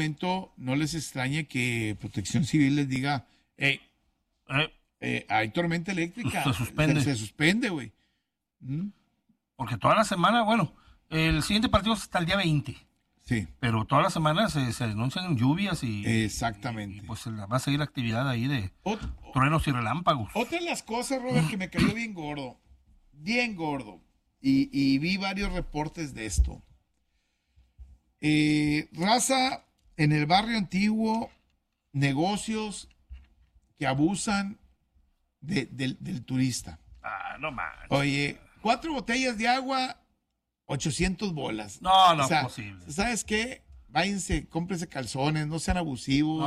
momento no les extrañe que Protección Civil les diga, hey, hay tormenta eléctrica. Se suspende, güey. Porque toda la semana, bueno, el siguiente partido es hasta el día 20. Sí. Pero toda la semana se anuncian lluvias y... Exactamente. Y pues va a seguir la actividad ahí de truenos y relámpagos. Otra de las cosas, Robert, que me cayó bien gordo. Bien gordo. Y vi varios reportes de esto. Raza en el barrio antiguo, negocios que abusan del turista. No manches. Oye, 4 botellas de agua, 800 bolas. No, es posible. ¿Sabes qué? Váyanse, cómprense calzones, no sean abusivos.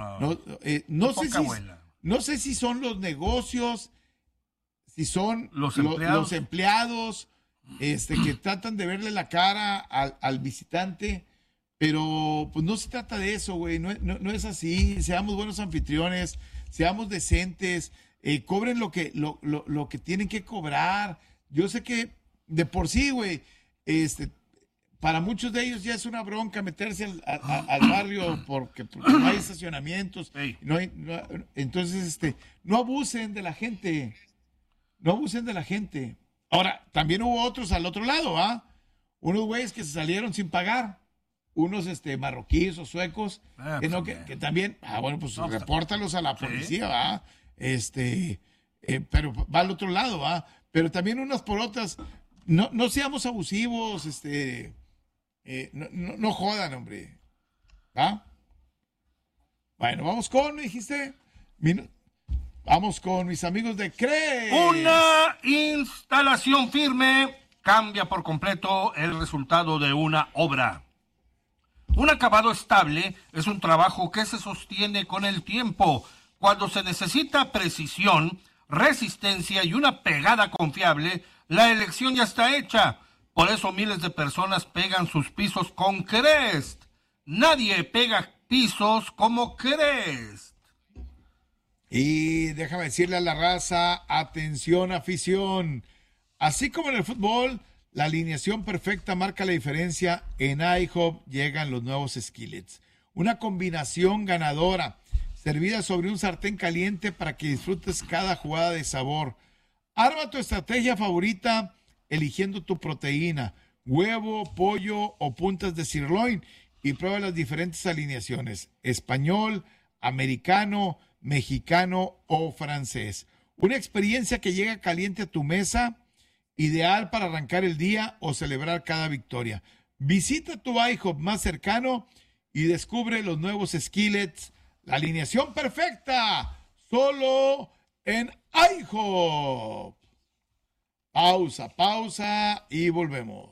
No sé si son los negocios, si son los empleados que tratan de verle la cara al visitante, pero pues no se trata de eso, güey. No es así. Seamos buenos anfitriones, seamos decentes, cobren lo que tienen que cobrar. Yo sé que de por sí, güey, para muchos de ellos ya es una bronca meterse al barrio porque no hay estacionamientos. Entonces, no abusen de la gente. No abusen de la gente. Ahora, también hubo otros al otro lado, unos güeyes que se salieron sin pagar. Unos marroquíes o suecos que también, pues repórtalos a la policía, pero va al otro lado, pero también unas por otras, no seamos abusivos, no jodan, hombre, Bueno, vamos con mis amigos de CRES. Una instalación firme cambia por completo el resultado de una obra. Un acabado estable es un trabajo que se sostiene con el tiempo. Cuando se necesita precisión, resistencia y una pegada confiable, la elección ya está hecha. Por eso miles de personas pegan sus pisos con Crest. Nadie pega pisos como Crest. Y déjame decirle a la raza, atención afición. Así como en el fútbol, la alineación perfecta marca la diferencia. En IHOP llegan los nuevos skillets. Una combinación ganadora, servida sobre un sartén caliente para que disfrutes cada jugada de sabor. Arma tu estrategia favorita eligiendo tu proteína, huevo, pollo o puntas de sirloin y prueba las diferentes alineaciones, español, americano, mexicano o francés. Una experiencia que llega caliente a tu mesa, ideal para arrancar el día o celebrar cada victoria. Visita tu IHOP más cercano y descubre los nuevos skillets, la alineación perfecta, solo en IHOP. Pausa y volvemos.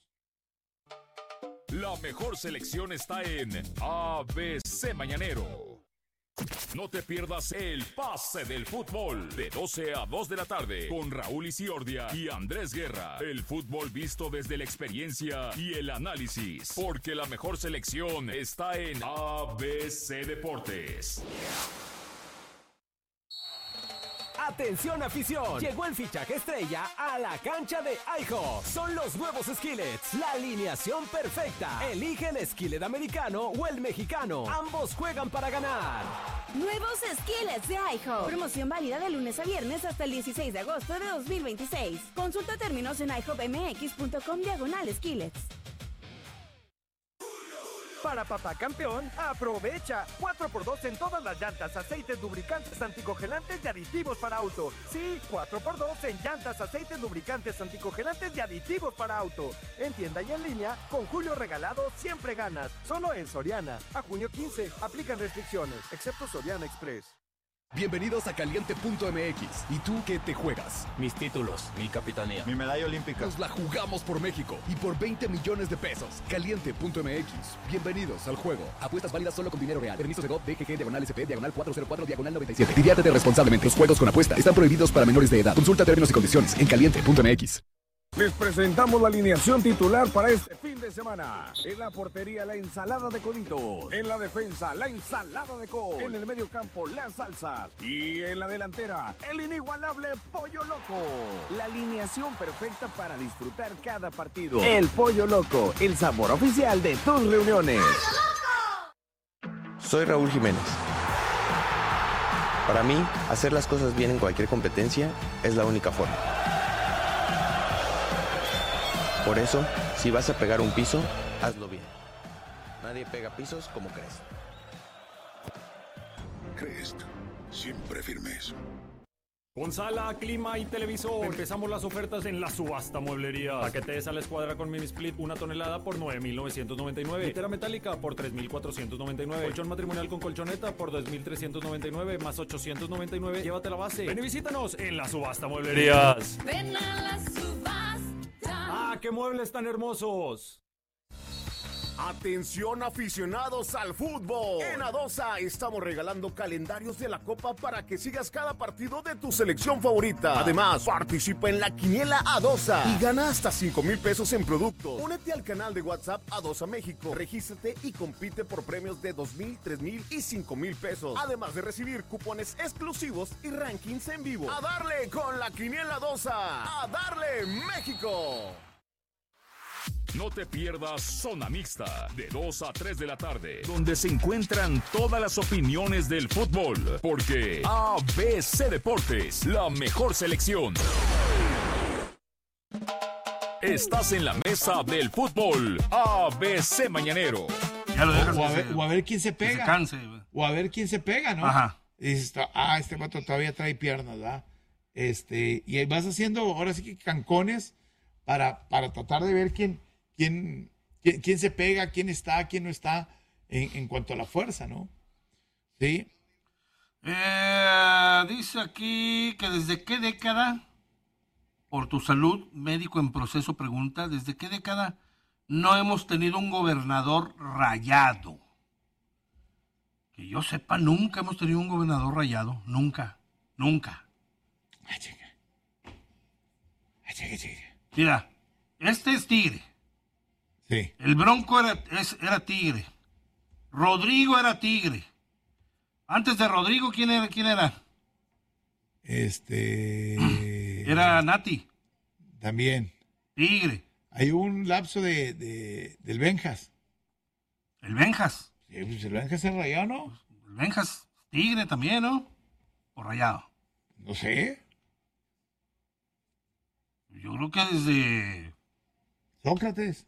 La mejor selección está en ABC Mañanero. No te pierdas el pase del fútbol de 12 a 2 de la tarde con Raúl Isiordia y Andrés Guerra. El fútbol visto desde la experiencia y el análisis, porque la mejor selección está en ABC Deportes. Atención afición, llegó el fichaje estrella a la cancha de IHOP. Son los nuevos skillets, la alineación perfecta. Elige el skillet americano o el mexicano. Ambos juegan para ganar. Nuevos skillets de IHOP. Promoción válida de lunes a viernes hasta el 16 de agosto de 2026. Consulta términos en ihopmx.com/skillets. Para Papá Campeón, aprovecha 4x2 en todas las llantas, aceites, lubricantes, anticongelantes y aditivos para auto. Sí, 4x2 en llantas, aceites, lubricantes, anticongelantes y aditivos para auto. En tienda y en línea, con Julio Regalado siempre ganas. Solo en Soriana. A junio 15, aplican restricciones, excepto Soriana Express. Bienvenidos a Caliente.mx. ¿Y tú qué te juegas? Mis títulos, mi capitanía, mi medalla olímpica. Nos la jugamos por México y por 20 millones de pesos. Caliente.mx. Bienvenidos al juego. Apuestas válidas solo con dinero real. Permiso de GOV, DGG, /SP, /404, -97. Diviértete responsablemente. Los juegos con apuesta están prohibidos para menores de edad. Consulta términos y condiciones en Caliente.mx. Les presentamos la alineación titular para este fin de semana. En la portería, la ensalada de coditos. En la defensa, la ensalada de col. En el medio campo, la salsa. Y en la delantera, el inigualable Pollo Loco. La alineación perfecta para disfrutar cada partido. El Pollo Loco, el sabor oficial de tus reuniones. Soy Raúl Jiménez. Para mí, hacer las cosas bien en cualquier competencia es la única forma. Por eso, si vas a pegar un piso, hazlo bien. Nadie pega pisos como Crest. Crest, siempre firmes. Con sala, clima y televisor. Empezamos las ofertas en la subasta mueblería. Paquetes a la escuadra con mini split 1 tonelada por 9,999. Litera metálica por 3,499. Colchón matrimonial con colchoneta por 2,399 más 899. Llévate la base. Ven y visítanos en la subasta mueblerías. Ven a la subasta. ¡Ah, qué muebles tan hermosos! Atención aficionados al fútbol. En Adosa estamos regalando calendarios de la Copa para que sigas cada partido de tu selección favorita. Además, participa en la quiniela Adosa y gana hasta 5,000 pesos en productos. Únete al canal de WhatsApp Adosa México. Regístrate y compite por premios de 2,000, 3,000 y 5,000 pesos. Además de recibir cupones exclusivos y rankings en vivo. ¡A darle con la quiniela Adosa! ¡A darle México! No te pierdas Zona Mixta, de 2 a 3 de la tarde, donde se encuentran todas las opiniones del fútbol, porque ABC Deportes, la mejor selección. Estás en la mesa del fútbol, ABC Mañanero. Ya lo dejas o a ver quién se pega. Se canse, o a ver quién se pega, ¿no? Ajá. Y dices, este vato todavía trae piernas, ¿verdad? Y vas haciendo ahora sí que cancones para tratar de ver quién se pega, quién está, quién no está en cuanto a la fuerza, ¿no? Sí. Dice aquí que desde qué década, por tu salud, médico en proceso pregunta, ¿desde qué década no hemos tenido un gobernador rayado? Que yo sepa, nunca hemos tenido un gobernador rayado, nunca. Mira, este es Tigre. Sí. El Bronco era Tigre. Rodrigo era Tigre. Antes de Rodrigo, ¿quién era? Era Nati. También. Tigre. Hay un lapso del Benjas. ¿El Benjas? Sí, pues el Benjas es rayado, ¿no? El Benjas, Tigre también, ¿no? ¿O rayado? No sé. Yo creo que desde... Sócrates.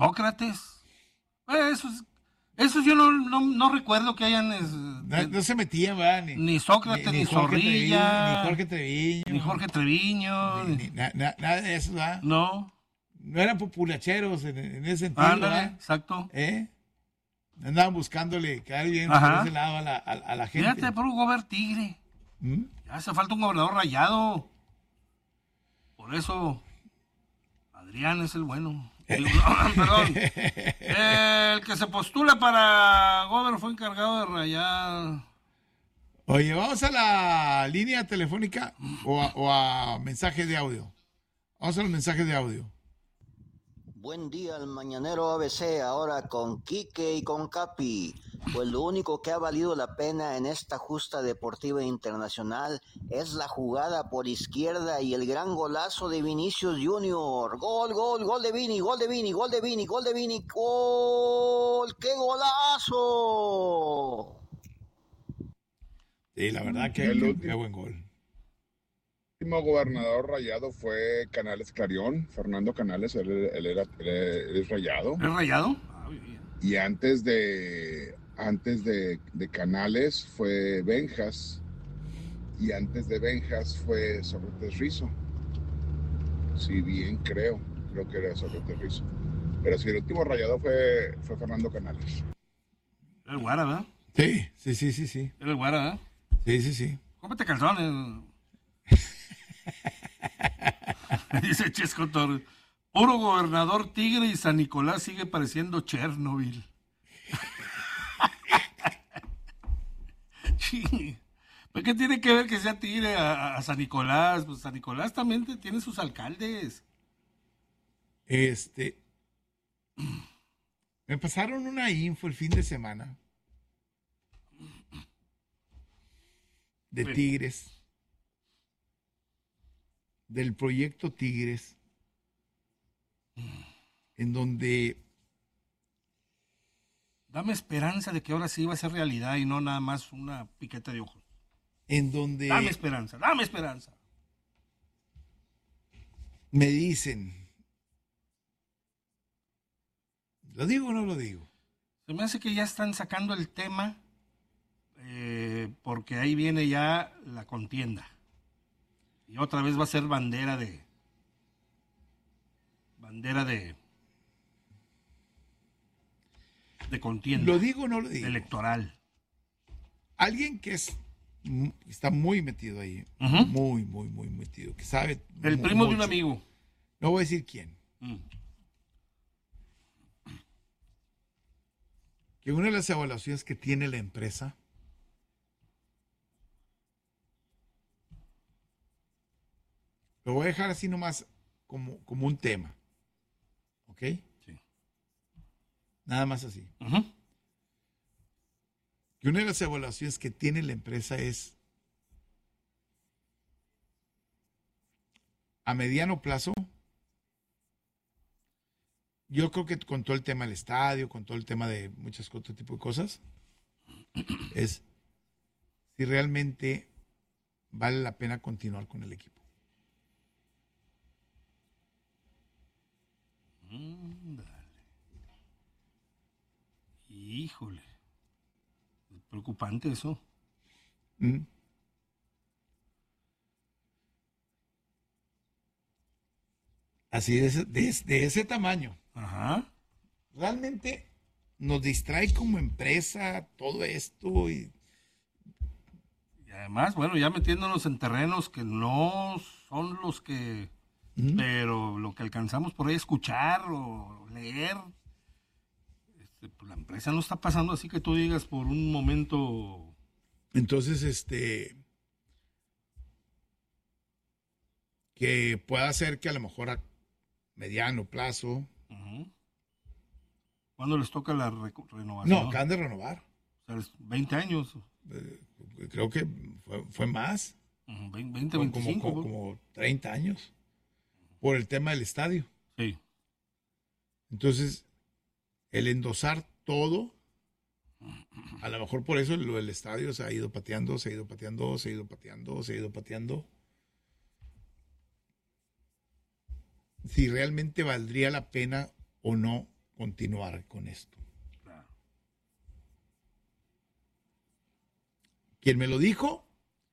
Eso yo no recuerdo que hayan... No se metían, ¿verdad? Ni Sócrates, ni Zorrilla. Ni Jorge Treviño. Nada de eso, ¿verdad? No. No eran populacheros en ese sentido, Ándale, ¿verdad? exacto. Andaban buscándole quedar bien por ese lado a la gente. Fíjate, por un gobernador Tigre. Ya hace falta un gobernador rayado. Por eso, Adrián es el bueno. Perdón. El que se postula para gobernador fue encargado de rayar. Oye, ¿vamos a la línea telefónica o a mensaje de audio? Vamos a los mensajes de audio. Buen día al mañanero ABC, ahora con Quique y con Capi. Pues lo único que ha valido la pena en esta justa deportiva internacional es la jugada por izquierda y el gran golazo de Vinicius Junior. Gol de Vini, gol de Vini, gol de Vini, gol de Vini, gol, ¡qué golazo! Sí, la verdad que qué buen gol. El último gobernador rayado fue Canales Clarión, Fernando Canales, él es rayado. ¿Es rayado? Y antes de Canales fue Benjas, y antes de Benjas fue Sócrates Rizzo. Si bien creo que era Sócrates Rizzo. Pero sí, el último rayado fue Fernando Canales. El Guara, ¿verdad? Sí. El Guara, ¿verdad? Sí. Cómete calzones. Dice Chesco Torres. Puro gobernador Tigre y San Nicolás sigue pareciendo Chernobyl. Sí. ¿Por qué tiene que ver que sea Tigre a San Nicolás? Pues San Nicolás también tiene sus alcaldes. Me pasaron una info el fin de semana de Tigres, del proyecto Tigres, en donde Dame esperanza de que ahora sí va a ser realidad y no nada más una piqueta de ojos. En donde Dame esperanza, dame esperanza. me dicen, ¿lo digo o no lo digo? Se me hace que ya están sacando el tema porque ahí viene ya la contienda. Y otra vez va a ser bandera de contienda. ¿Lo digo o no lo digo? Electoral. Alguien que está muy metido ahí, muy metido, que sabe. El primo de un amigo. No voy a decir quién. Que una de las evaluaciones que tiene la empresa lo voy a dejar así nomás como un tema. ¿Ok? Sí. Nada más así. Que una de las evaluaciones que tiene la empresa es a mediano plazo. Yo creo que con todo el tema del estadio, con todo el tema de muchas otro tipo de cosas, es si realmente vale la pena continuar con el equipo. Híjole. Es preocupante eso. Así de ese tamaño. Ajá. Realmente nos distrae como empresa todo esto y además, bueno, ya metiéndonos en terrenos que no son los que, pero lo que alcanzamos por ahí escuchar o leer, pues la empresa no está pasando así que tú digas por un momento. Entonces, que pueda ser que a lo mejor a mediano plazo. ¿Cuándo les toca la renovación? No, acaban de renovar. O sea, 20 años. Creo que fue más. 20, 25. Como 30 años. Por el tema del estadio. Sí. Entonces, el endosar todo, a lo mejor por eso lo del estadio se ha ido pateando. Si realmente valdría la pena o no continuar con esto. Claro. ¿Quién me lo dijo?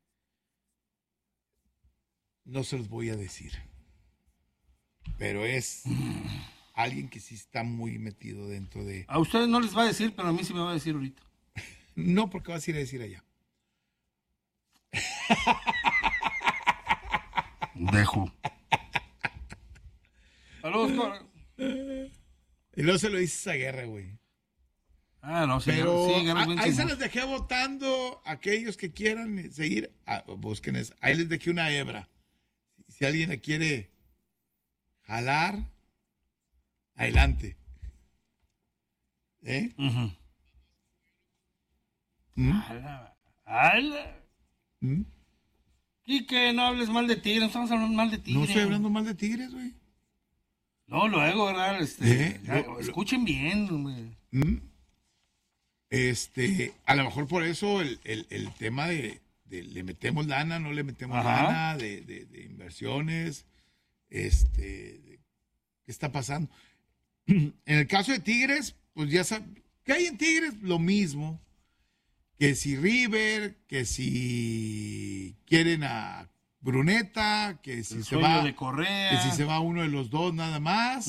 No se los voy a decir. Pero es alguien que sí está muy metido dentro de... A ustedes no les va a decir, pero a mí sí me va a decir ahorita. No, porque vas a ir a decir allá. Dejo. Saludos, y luego se lo dices a Guerra, güey. Ah, no, sí, pero sí, Guerra es bien ahí se chingón. los dejé votando. Aquellos que quieran seguir, busquen eso. Ahí les dejé una hebra. Si alguien la quiere jalar, adelante. ¿Eh? Quique, no hables mal de Tigres, no estamos hablando mal de Tigres. No estoy hablando mal de Tigres, güey. No, luego, ¿verdad? Escuchen bien, güey. A lo mejor por eso el tema de le metemos lana, no le metemos Ajá. lana, de inversiones, ¿qué está pasando? En el caso de Tigres, pues ya saben, ¿qué hay en Tigres? Lo mismo, que si River, que si quieren a Bruneta, que si El se sueño va de Correa. que si se va uno de los dos nada más,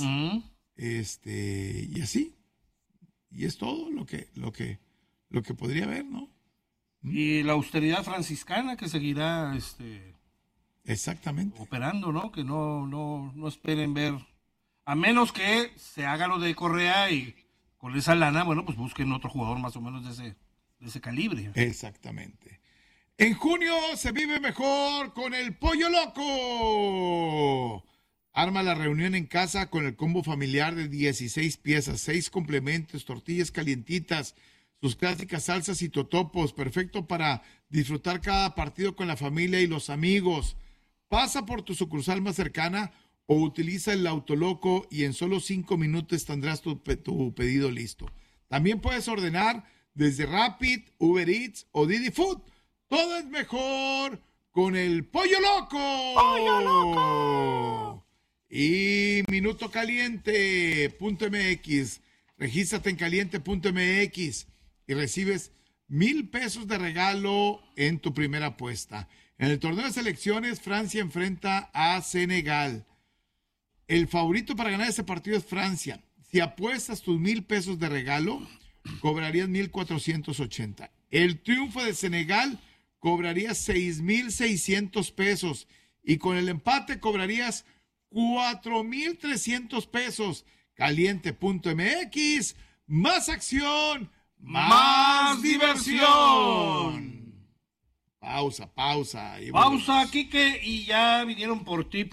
y así. Y es todo lo que podría haber, ¿no? Y la austeridad franciscana que seguirá exactamente operando, ¿no? Que no esperen ver, a menos que se haga lo de Correa y con esa lana, bueno, pues busquen otro jugador más o menos de ese calibre. Exactamente. En junio se vive mejor con el Pollo Loco. Arma la reunión en casa con el combo familiar de 16 piezas, 6 complementos, tortillas calientitas, sus clásicas salsas y totopos, perfecto para disfrutar cada partido con la familia y los amigos. Pasa por tu sucursal más cercana o utiliza el Autoloco y en solo 5 minutos tendrás tu pedido listo. También puedes ordenar desde Rapid, Uber Eats o Didi Food. Todo es mejor con el Pollo Loco. ¡Pollo Loco! Y minutocaliente.mx. Regístrate en caliente.mx y recibes 1,000 pesos de regalo en tu primera apuesta. En el torneo de selecciones, Francia enfrenta a Senegal. El favorito para ganar ese partido es Francia. Si apuestas tus 1,000 pesos de regalo, cobrarías 1,480. El triunfo de Senegal cobrarías 6,600 pesos. Y con el empate cobrarías 4,300 pesos. Caliente.mx. Más acción, más diversión. Pausa. Pausa, Quique, y ya vinieron por ti.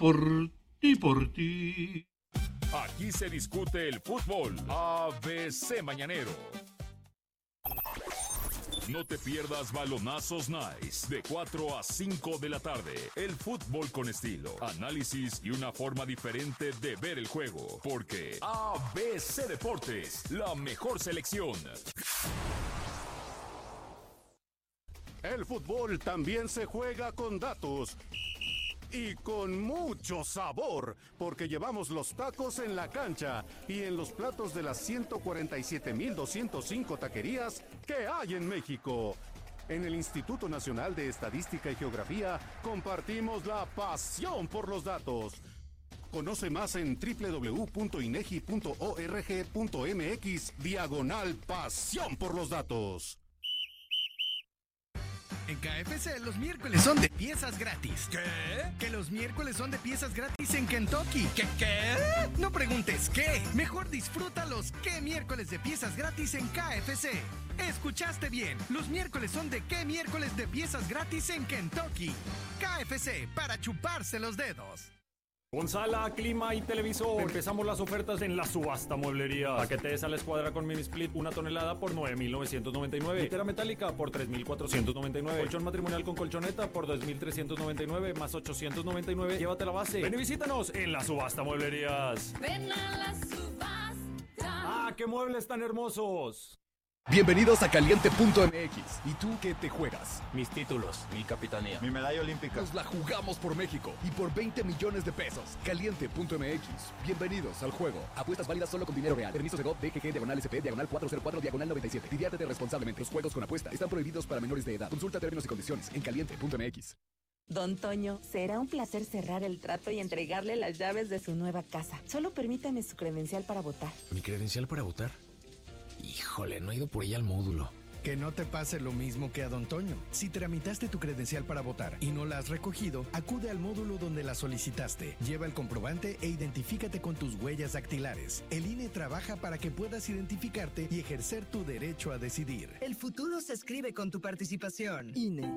Aquí se discute el fútbol. ABC Mañanero. No te pierdas Balonazos Nice de 4 a 5 de la tarde. El fútbol con estilo, análisis y una forma diferente de ver el juego. Porque ABC Deportes, la mejor selección. El fútbol también se juega con datos. Y con mucho sabor, porque llevamos los tacos en la cancha y en los platos de las 147,205 taquerías que hay en México. En el Instituto Nacional de Estadística y Geografía compartimos la pasión por los datos. Conoce más en www.inegi.org.mx/pasión por los datos. En KFC los miércoles son de piezas gratis. ¿Qué? Que los miércoles son de piezas gratis en Kentucky. ¿Qué? No preguntes qué. Mejor disfruta los qué miércoles de piezas gratis en KFC. Escuchaste bien. Los miércoles son de qué miércoles de piezas gratis en Kentucky. KFC, para chuparse los dedos. Con sala, clima y televisor. Empezamos las ofertas en la subasta mueblería. Paquetes a la escuadra con mini split, 1 tonelada por 9,999. Litera metálica por 3,499. Colchón matrimonial con colchoneta por 2,399 más 899. Llévate la base. Ven y visítanos en la subasta mueblerías. Ven a la subasta. ¡Ah, qué muebles tan hermosos! Bienvenidos a Caliente.mx. ¿Y tú qué te juegas? Mis títulos, mi capitanía, mi medalla olímpica. Nos la jugamos por México y por 20 millones de pesos. Caliente.mx. Bienvenidos al juego. Apuestas válidas solo con dinero real. Permiso Segov, DGG, /SP, /404, /97. Diviértete responsablemente. Los juegos con apuesta están prohibidos para menores de edad. Consulta términos y condiciones en Caliente.mx. Don Toño, será un placer cerrar el trato y entregarle las llaves de su nueva casa. Solo permítame su credencial para votar. ¿Mi credencial para votar? Híjole, no he ido por ella al módulo. Que no te pase lo mismo que a Don Toño. Si tramitaste tu credencial para votar y no la has recogido, acude al módulo donde la solicitaste. Lleva el comprobante e identifícate con tus huellas dactilares. El INE trabaja para que puedas identificarte y ejercer tu derecho a decidir. El futuro se escribe con tu participación. INE.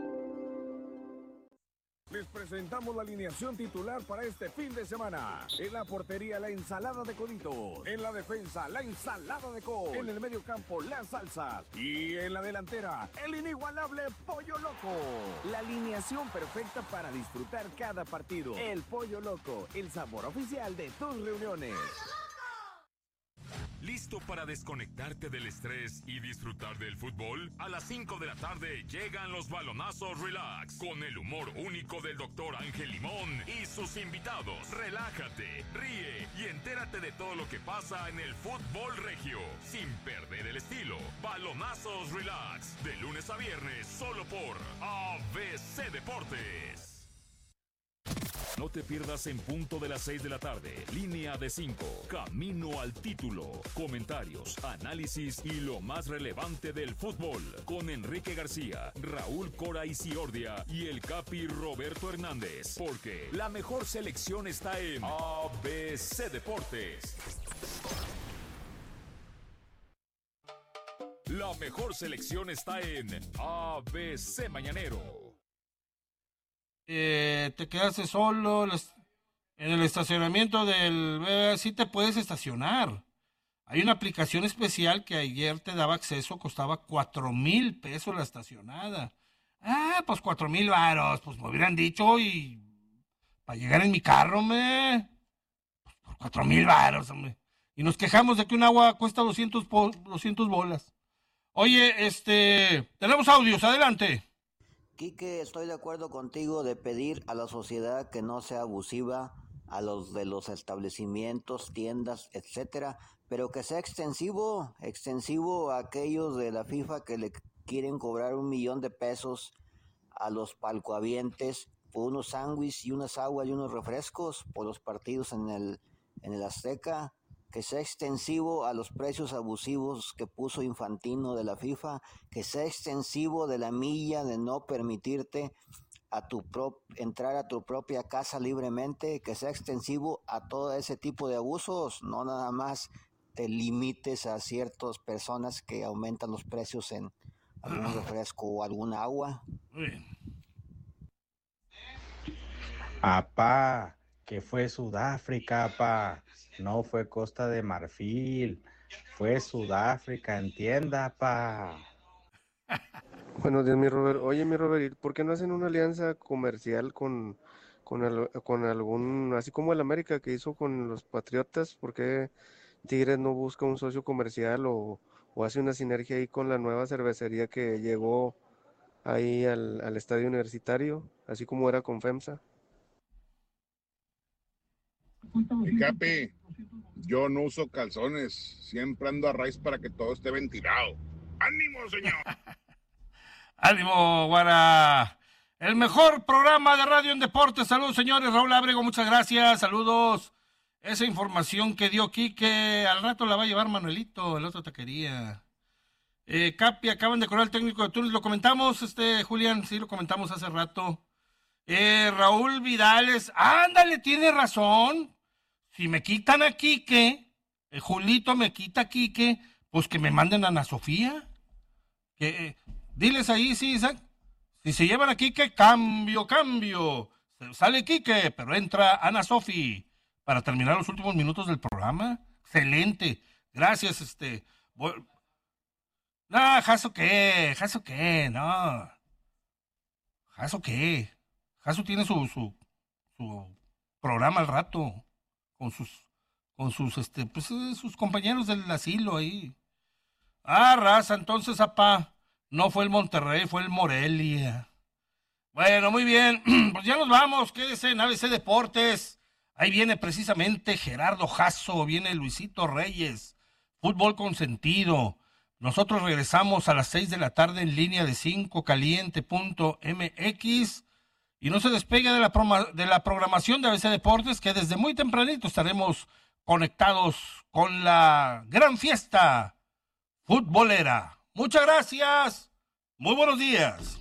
Les presentamos la alineación titular para este fin de semana. En la portería, la ensalada de coditos. En la defensa, la ensalada de col. En el medio campo, las salsas. Y en la delantera, el inigualable Pollo Loco. La alineación perfecta para disfrutar cada partido. El Pollo Loco, el sabor oficial de tus reuniones. ¿Listo para desconectarte del estrés y disfrutar del fútbol? A las 5 de la tarde llegan los balonazos relax con el humor único del Dr. Ángel Limón y sus invitados. Relájate, ríe y entérate de todo lo que pasa en el fútbol regio sin perder el estilo. Balonazos relax de lunes a viernes solo por ABC Deportes. No te pierdas en punto de las 6 de la tarde. Línea de 5. Camino al título. Comentarios, análisis y lo más relevante del fútbol. Con Enrique García, Raúl Cora Isiordia y el Capi Roberto Hernández. Porque la mejor selección está en ABC Deportes. La mejor selección está en ABC Mañanero. Te quedaste solo en el estacionamiento sí te puedes estacionar. Hay una aplicación especial que ayer te daba acceso, costaba 4,000 pesos la estacionada. Pues 4,000 varos, pues me hubieran dicho y para llegar en mi carro, pues por 4,000 varos, hombre. Y nos quejamos de que un agua cuesta 200 bolas. Oye, tenemos audios, adelante. Quique, estoy de acuerdo contigo de pedir a la sociedad que no sea abusiva a los de los establecimientos, tiendas, etcétera, pero que sea extensivo a aquellos de la FIFA que le quieren cobrar $1,000,000 a los palcoavientes por unos sándwiches y unas aguas y unos refrescos por los partidos en el Azteca. Que sea extensivo a los precios abusivos que puso Infantino de la FIFA, que sea extensivo de la milla de no permitirte entrar a tu propia casa libremente, que sea extensivo a todo ese tipo de abusos, no nada más te limites a ciertas personas que aumentan los precios en algún refresco o alguna agua. Apá, que fue Sudáfrica, apá. No fue Costa de Marfil, fue Sudáfrica, entienda, pa. Buenos días, mi Robert. Oye, mi Robert, ¿por qué no hacen una alianza comercial con algún, así como el América que hizo con los Patriotas? ¿Por qué Tigres no busca un socio comercial o hace una sinergia ahí con la nueva cervecería que llegó ahí al estadio universitario, así como era con FEMSA? Capi, yo no uso calzones, siempre ando a raíz para que todo esté ventilado. ¡Ánimo, señor! ¡Ánimo, Guara! El mejor programa de radio en deportes. Saludos, señores. Raúl Ábrego, muchas gracias. Saludos. Esa información que dio Quique, al rato la va a llevar Manuelito, el otro taquería. Capi, acaban de correr el técnico de Túnez. Lo comentamos, Julián, sí, lo comentamos hace rato. Raúl Vidales, ándale, tiene razón. Si me quitan a Quique, Julito me quita a Quique, pues que me manden a Ana Sofía. Diles ahí, sí, Isaac. Si se llevan a Quique, cambio. Sale Quique, pero entra Ana Sofi para terminar los últimos minutos del programa. Excelente. Gracias, No, ¿Jaso qué? No. ¿Jaso qué? Jaso tiene su programa al rato con sus compañeros del asilo ahí. Raza, entonces, apá, no fue el Monterrey, fue el Morelia. Bueno, muy bien, pues ya nos vamos, quédese en ABC Deportes. Ahí viene precisamente Gerardo Jasso, viene Luisito Reyes, Fútbol con Sentido. Nosotros regresamos a las 6 de la tarde en línea de 5caliente.mx. Y no se despegue de la programación de ABC Deportes, que desde muy tempranito estaremos conectados con la gran fiesta futbolera. Muchas gracias. Muy buenos días.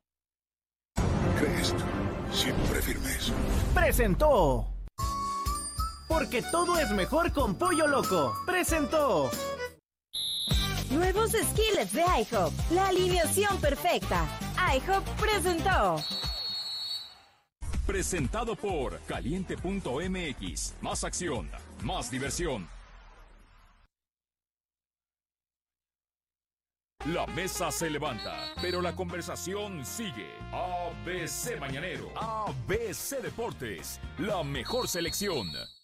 Crest, siempre firmes. Presentó. Porque todo es mejor con Pollo Loco. Presentó. Nuevos skillets de IHOP. La alineación perfecta. IHOP presentó. Presentado por Caliente.mx. Más acción, más diversión. La mesa se levanta, pero la conversación sigue. ABC Mañanero. ABC Deportes. La mejor selección.